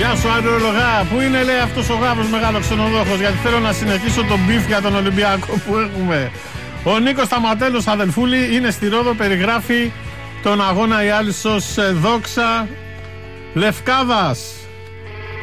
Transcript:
Γεια σου αερολογά. Πού είναι λέει αυτός ο γάβος μεγάλο ξενοδόχος? Γιατί θέλω να συνεχίσω τον μπιφ για τον Ολυμπιακό που έχουμε. Ο Νίκος Σταματέλος αδελφούλη είναι στη Ρόδο, περιγράφει τον αγώνα η Άλυσσος Δόξα Λευκάδας.